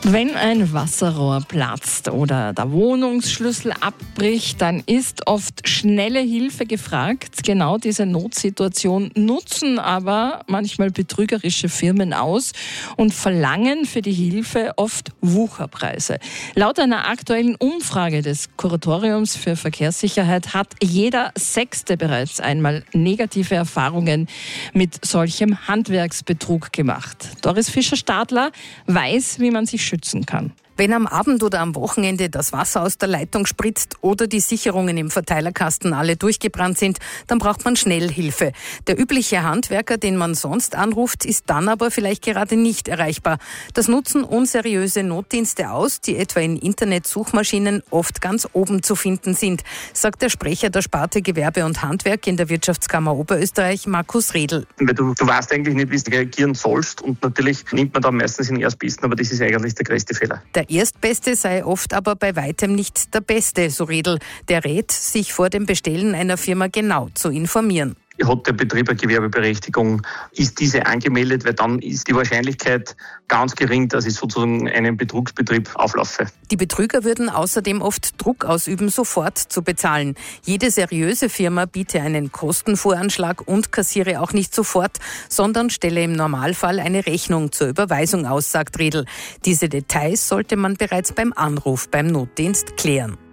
Wenn ein Wasserrohr platzt oder der Wohnungsschlüssel abbricht, dann ist oft schnelle Hilfe gefragt. Genau diese Notsituation nutzen aber manchmal betrügerische Firmen aus und verlangen für die Hilfe oft Wucherpreise. Laut einer aktuellen Umfrage des Kuratoriums für Verkehrssicherheit hat jeder Sechste bereits einmal negative Erfahrungen mit solchem Handwerksbetrug gemacht. Doris Fischer-Stadler weiß, wie man sich schützen kann. Wenn am Abend oder am Wochenende das Wasser aus der Leitung spritzt oder die Sicherungen im Verteilerkasten alle durchgebrannt sind, dann braucht man schnell Hilfe. Der übliche Handwerker, den man sonst anruft, ist dann aber vielleicht gerade nicht erreichbar. Das nutzen unseriöse Notdienste aus, die etwa in Internetsuchmaschinen oft ganz oben zu finden sind, sagt der Sprecher der Sparte Gewerbe und Handwerk in der Wirtschaftskammer Oberösterreich, Markus Redl. Weil du weißt eigentlich nicht, wie du reagieren sollst, und natürlich nimmt man dann meistens den Erstbesten, aber das ist eigentlich der größte Fehler. Der Erstbeste sei oft aber bei weitem nicht der Beste, so Redl. Der rät, sich vor dem Bestellen einer Firma genau zu informieren. Hat der Betrieb eine Gewerbeberechtigung? Ist diese angemeldet? Weil dann ist die Wahrscheinlichkeit ganz gering, dass ich sozusagen einen Betrugsbetrieb auflaufe. Die Betrüger würden außerdem oft Druck ausüben, sofort zu bezahlen. Jede seriöse Firma biete einen Kostenvoranschlag und kassiere auch nicht sofort, sondern stelle im Normalfall eine Rechnung zur Überweisung aus, sagt Redl. Diese Details sollte man bereits beim Anruf beim Notdienst klären.